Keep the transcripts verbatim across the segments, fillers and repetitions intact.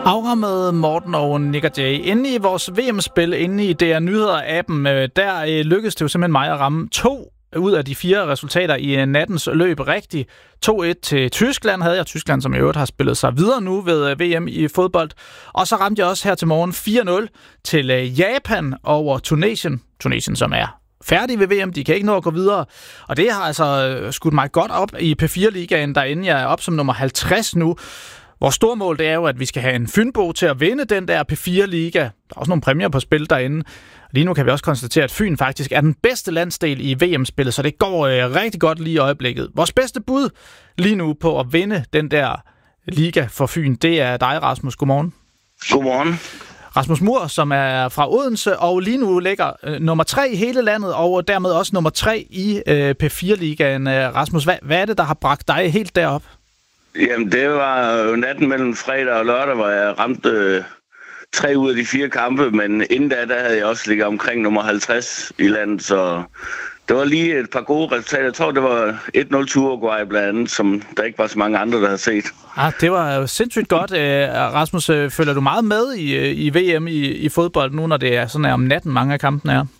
Aura med Morten og Nick og Jay. Inde i vores V M-spil, inde i D R Nyheder-appen, der lykkedes det jo simpelthen mig at ramme to ud af de fire resultater i nattens løb rigtigt. to et til Tyskland havde jeg. Tyskland, som i øvrigt har spillet sig videre nu ved V M i fodbold. Og så ramte jeg også her til morgen fire nul til Japan over Tunesien. Tunesien, som er færdig ved V M. De kan ikke nå at gå videre. Og det har altså skudt mig godt op i P fire Ligaen, derinde jeg er op som nummer halvtreds nu. Vores store mål, det er jo, at vi skal have en Fynbo til at vinde den der P fire Liga. Der er også nogle præmier på spil derinde. Lige nu kan vi også konstatere, at Fyn faktisk er den bedste landsdel i V M-spillet, så det går øh, rigtig godt lige i øjeblikket. Vores bedste bud lige nu på at vinde den der liga for Fyn, det er dig, Rasmus. Godmorgen. Godmorgen. Rasmus Mur, som er fra Odense, og lige nu ligger øh, nummer tre i hele landet, og dermed også nummer tre i øh, P fire Ligaen. Øh, Rasmus, hvad, hvad er det, der har bragt dig helt derop? Jamen, det var jo natten mellem fredag og lørdag, hvor jeg ramte øh, tre ud af de fire kampe, men inden da, der havde jeg også ligget omkring nummer halvtreds i landet, så det var lige et par gode resultater. Jeg tror, det var et nul til Uruguay blandt andet, som der ikke var så mange andre, der havde set. Ah, det var jo sindssygt godt. Rasmus, følger du meget med i, i V M i, i fodbold nu, når det er sådan er om natten, mange af kampene er?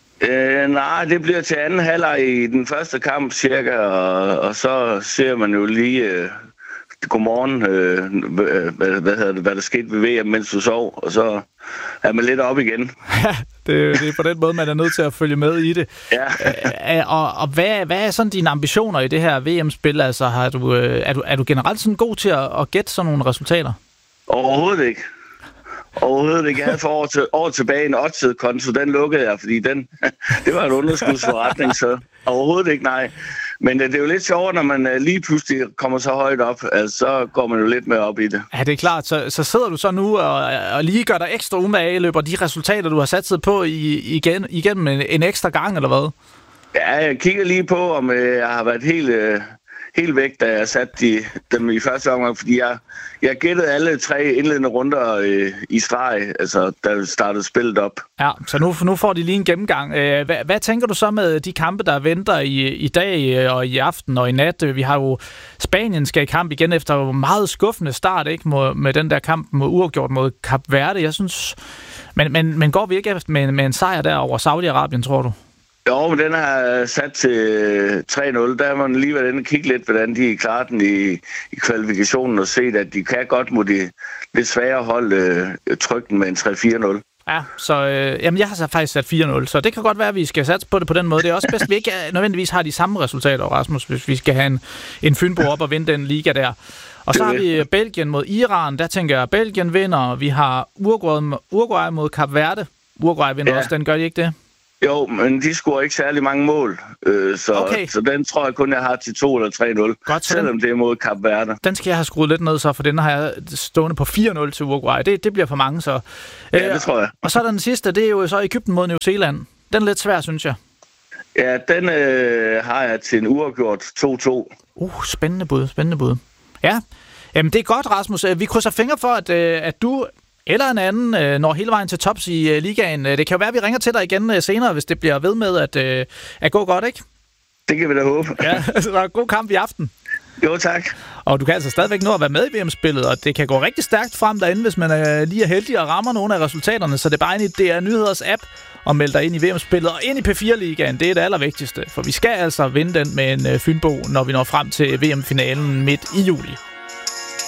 Øh, nej, det bliver til anden halvleg i den første kamp cirka, og, og så ser man jo lige øh, godmorgen, øh, hvad, hvad, hedder det, hvad der skete ved V M, mens du sov, og så er man lidt op igen. Ja, det, det er på den måde, man er nødt til at følge med i det. Ja. Æ, og og hvad, hvad er sådan dine ambitioner i det her V M-spil? Altså, har du, er, du, er du generelt sådan god til at, at gætte sådan nogle resultater? Overhovedet ikke. Overhovedet ikke. Jeg havde for år, til, år tilbage en oddset-konto, den lukkede jeg, fordi den, det var en underskudsforretning, så overhovedet ikke, nej. Men det er jo lidt sjovt, når man lige pludselig kommer så højt op, altså, så går man jo lidt mere op i det. Ja, det er klart. Så, så sidder du så nu og, og lige gør dig ekstra umage, løber de resultater, du har sat sig på i, igen, igennem en, en ekstra gang, eller hvad? Ja, jeg kigger lige på, om øh, jeg har været helt, øh, helt væk, da jeg satte de, dem i første omgang, fordi jeg, jeg gættede alle tre indledende runder øh, i streg, altså da startede spillet op. Ja, så nu, nu får de lige en gennemgang. Hvad, hvad tænker du så med de kampe, der venter i, i dag og i aften og i nat? Vi har jo Spanien skal i kamp igen efter en meget skuffende start, ikke, med, med den der kamp mod uafgjort mod Kap Verde. Jeg synes, men, men, men går vi ikke efter med, med en sejr der over Saudi-Arabien, tror du? Jo, men den har sat til tre nul. Der har man lige været inde og kigge lidt, hvordan de klarer den i, i kvalifikationen og set, at de kan godt mod de lidt svære hold øh, trykke den med en tre fire nul. Ja, så øh, jamen, jeg har så faktisk sat fire nul, så det kan godt være, at vi skal satse på det på den måde. Det er også bedst, at vi ikke nødvendigvis har de samme resultater, Rasmus, hvis vi skal have en, en Fynbo op og vinde den liga der. Og så har vi Belgien mod Iran. Der tænker jeg, at Belgien vinder. Vi har Uruguay, Uruguay mod Kap Verde. Uruguay vinder ja. også, den gør de ikke det? Jo, men de scorer ikke særlig mange mål, øh, så, okay. så den tror jeg kun, jeg har til to eller tre nul, godt, selvom den, det er mod Kap Verde. Den skal jeg have skruet lidt ned, så, for den har jeg stående på fire nul til Uruguay. Det, det bliver for mange, så. Ja, det tror jeg. Og så er der den sidste, det er jo så Egypten mod New Zealand. Den er lidt svær, synes jeg. Ja, den øh, har jeg til en uafgjort to to. Uh, spændende bud, spændende bud. Ja, jamen det er godt, Rasmus. Vi krydser fingre for, at, at du eller en anden øh, når hele vejen til tops i øh, ligaen. Det kan jo være, at vi ringer til dig igen øh, senere, hvis det bliver ved med at, øh, at gå godt, ikke? Det kan vi da håbe. Ja, så der er god kamp i aften. Jo, tak. Og du kan altså stadigvæk nå at være med i V M-spillet, og det kan gå rigtig stærkt frem derinde, hvis man er lige er heldig og rammer nogle af resultaterne. Så det er bare ind i D R Nyheders app og melde dig ind i V M-spillet og ind i P fire Ligaen. Det er det allervigtigste, for vi skal altså vinde den med en øh, Fynbo, når vi når frem til V M-finalen midt i juli.